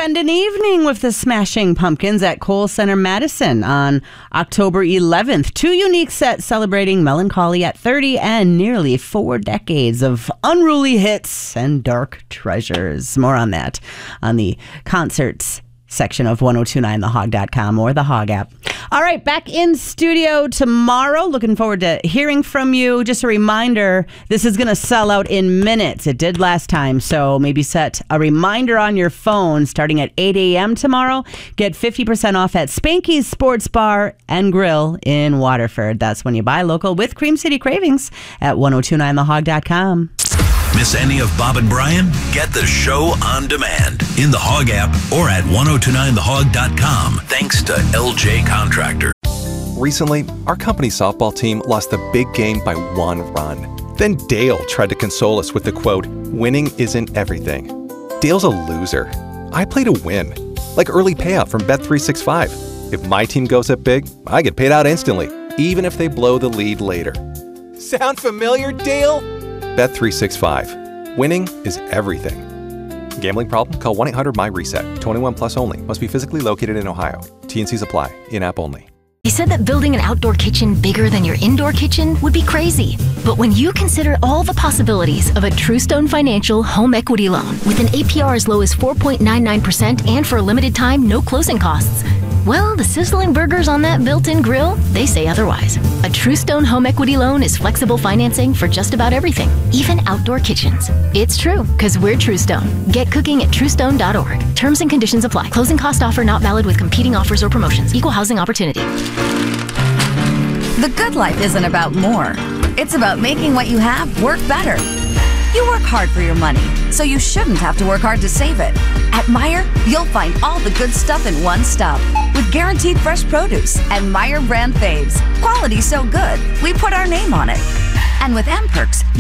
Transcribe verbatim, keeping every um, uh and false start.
spend an evening with the Smashing Pumpkins at Kohl Center Madison on October eleventh. Two unique sets celebrating melancholy at thirty and nearly four decades of unruly hits and dark treasures. More on that on the concerts section of ten twenty-nine the hog dot com or the Hog app. All right, back in studio tomorrow. Looking forward to hearing from you. Just a reminder, this is going to sell out in minutes. It did last time, so maybe set a reminder on your phone starting at eight a.m. tomorrow. Get fifty percent off at Spanky's Sports Bar and Grill in Waterford. That's when you buy local with Cream City Cravings at ten twenty-nine the hog dot com. Miss any of Bob and Brian? Get the show on demand in the Hog app or at ten twenty-nine the hog dot com. Thanks to L J Contractor. Recently, our company softball team lost the big game by one run. Then Dale tried to console us with the quote, "Winning isn't everything." Dale's a loser. I play to win. Like early payout from Bet three sixty-five. If my team goes up big, I get paid out instantly, even if they blow the lead later. Sound familiar, Dale? Bet three sixty-five. Winning is everything. Gambling problem? Call one eight hundred my reset. twenty-one plus only. Must be physically located in Ohio. T and Cs apply. In-app only. They said that building an outdoor kitchen bigger than your indoor kitchen would be crazy. But when you consider all the possibilities of a TrueStone Financial home equity loan with an A P R as low as four point nine nine percent and for a limited time, no closing costs, well, the sizzling burgers on that built-in grill, they say otherwise. A TrueStone home equity loan is flexible financing for just about everything, even outdoor kitchens. It's true, because we're TrueStone. Get cooking at truestone dot org. Terms and conditions apply. Closing cost offer not valid with competing offers or promotions. Equal housing opportunity. The good life isn't about more. It's about making what you have work better. You work hard for your money, so you shouldn't have to work hard to save it. At Meijer, you'll find all the good stuff in one stop with guaranteed fresh produce and Meijer brand faves. Quality so good, we put our name on it. And with M Perks,